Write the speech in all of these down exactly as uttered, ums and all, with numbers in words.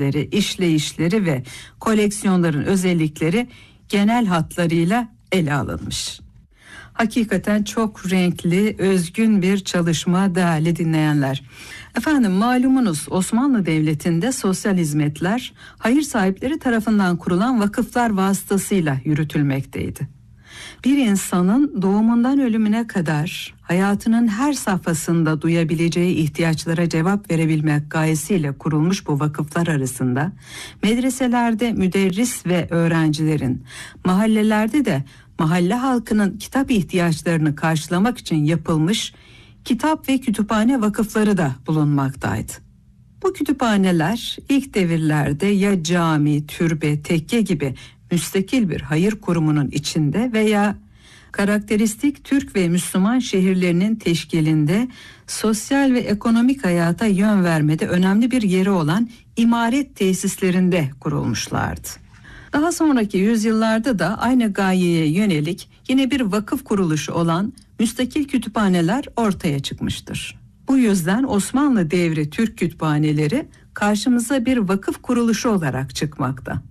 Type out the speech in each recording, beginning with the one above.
süreçleri, işleyişleri ve koleksiyonların özellikleri genel hatlarıyla ele alınmış. Hakikaten çok renkli, özgün bir çalışma değerli dinleyenler. Efendim malumunuz Osmanlı Devleti'nde sosyal hizmetler hayır sahipleri tarafından kurulan vakıflar vasıtasıyla yürütülmekteydi. Bir insanın doğumundan ölümüne kadar hayatının her safhasında duyabileceği ihtiyaçlara cevap verebilmek gayesiyle kurulmuş bu vakıflar arasında medreselerde müderris ve öğrencilerin, mahallelerde de mahalle halkının kitap ihtiyaçlarını karşılamak için yapılmış kitap ve kütüphane vakıfları da bulunmaktaydı. Bu kütüphaneler ilk devirlerde ya cami, türbe, tekke gibi müstakil bir hayır kurumunun içinde veya karakteristik Türk ve Müslüman şehirlerinin teşkilinde sosyal ve ekonomik hayata yön vermede önemli bir yeri olan imaret tesislerinde kurulmuşlardı. Daha sonraki yüzyıllarda da aynı gayeye yönelik yine bir vakıf kuruluşu olan müstakil kütüphaneler ortaya çıkmıştır. Bu yüzden Osmanlı devri Türk kütüphaneleri karşımıza bir vakıf kuruluşu olarak çıkmakta.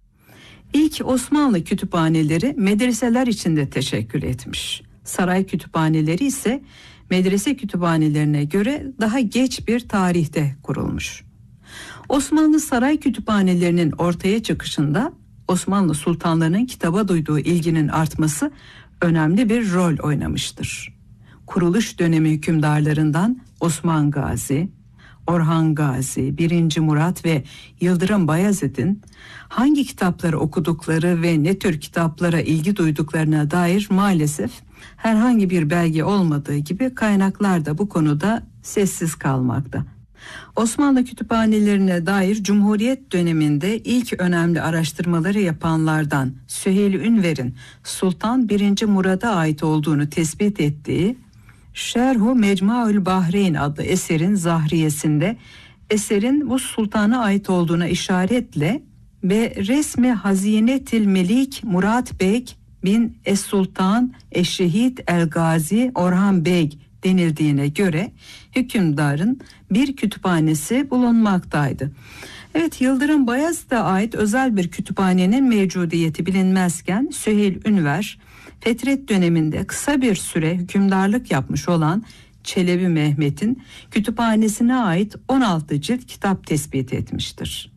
İlk Osmanlı kütüphaneleri medreseler içinde teşekkül etmiş. Saray kütüphaneleri ise medrese kütüphanelerine göre daha geç bir tarihte kurulmuş. Osmanlı saray kütüphanelerinin ortaya çıkışında Osmanlı sultanlarının kitaba duyduğu ilginin artması önemli bir rol oynamıştır. Kuruluş dönemi hükümdarlarından Osman Gazi, Orhan Gazi, birinci. Murat ve Yıldırım Bayezid'in hangi kitapları okudukları ve ne tür kitaplara ilgi duyduklarına dair maalesef herhangi bir belge olmadığı gibi kaynaklar da bu konuda sessiz kalmakta. Osmanlı kütüphanelerine dair Cumhuriyet döneminde ilk önemli araştırmaları yapanlardan Süheyl Ünver'in Sultan birinci. Murad'a ait olduğunu tespit ettiği Şerhu Mecmuaül Bahreyn adlı eserin zahriyesinde eserin bu sultana ait olduğuna işaretle ve resmi Hazinetil Melik Murat Bey bin Es-Sultan Eşşehit El-Gazi Orhan Bey denildiğine göre hükümdarın bir kütüphanesi bulunmaktaydı. Evet, Yıldırım Bayezid'e ait özel bir kütüphanenin mevcudiyeti bilinmezken Süheyl Ünver Fetret döneminde kısa bir süre hükümdarlık yapmış olan Çelebi Mehmet'in kütüphanesine ait on altı cilt kitap tespit etmiştir.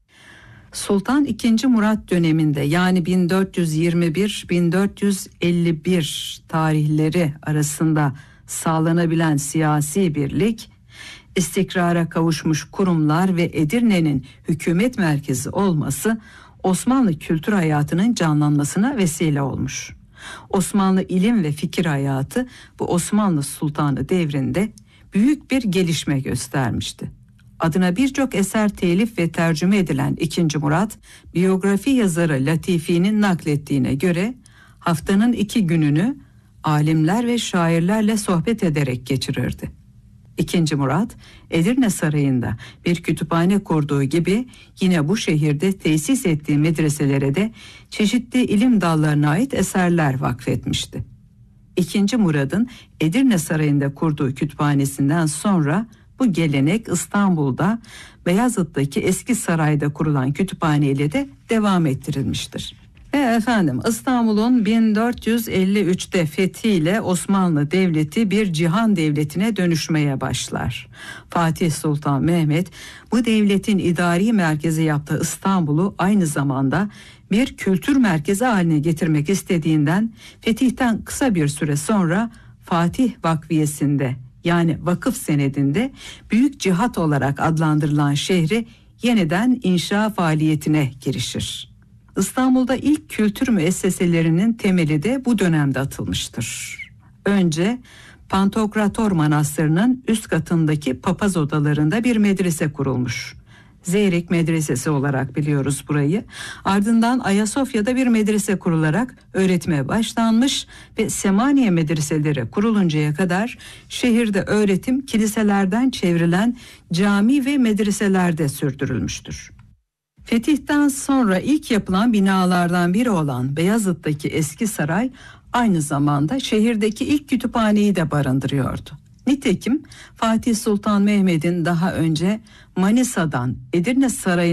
Sultan ikinci. Murat döneminde yani bin dört yüz yirmi bir bin dört yüz elli bir tarihleri arasında sağlanabilen siyasi birlik, istikrara kavuşmuş kurumlar ve Edirne'nin hükümet merkezi olması Osmanlı kültür hayatının canlanmasına vesile olmuş. Osmanlı ilim ve fikir hayatı bu Osmanlı Sultanı devrinde büyük bir gelişme göstermişti. Adına birçok eser telif ve tercüme edilen ikinci. Murat, biyografi yazarı Latifi'nin naklettiğine göre haftanın iki gününü alimler ve şairlerle sohbet ederek geçirirdi. ikinci. Murat, Edirne Sarayı'nda bir kütüphane kurduğu gibi yine bu şehirde tesis ettiği medreselere de çeşitli ilim dallarına ait eserler vakfetmişti. ikinci. Murad'ın Edirne Sarayı'nda kurduğu kütüphanesinden sonra bu gelenek İstanbul'da Beyazıt'taki eski sarayda kurulan kütüphane ile de devam ettirilmiştir. Ve efendim İstanbul'un bin dört yüz elli üçte fethiyle Osmanlı Devleti bir cihan devletine dönüşmeye başlar. Fatih Sultan Mehmet bu devletin idari merkezi yaptığı İstanbul'u aynı zamanda bir kültür merkezi haline getirmek istediğinden fetihten kısa bir süre sonra Fatih Vakfiyesi'nde yani vakıf senedinde büyük cihat olarak adlandırılan şehri yeniden inşa faaliyetine girişir. İstanbul'da ilk kültür müesseselerinin temeli de bu dönemde atılmıştır. Önce Pantokrator Manastırı'nın üst katındaki papaz odalarında bir medrese kurulmuş. Zeyrek Medresesi olarak biliyoruz burayı. Ardından Ayasofya'da bir medrese kurularak öğretime başlanmış ve Semaniye medreseleri kuruluncaya kadar şehirde öğretim kiliselerden çevrilen cami ve medreselerde sürdürülmüştür. Fetihten sonra ilk yapılan binalardan biri olan Beyazıt'taki eski saray aynı zamanda şehirdeki ilk kütüphaneyi de barındırıyordu. Nitekim Fatih Sultan Mehmet'in daha önce Manisa'dan Edirne Sarayı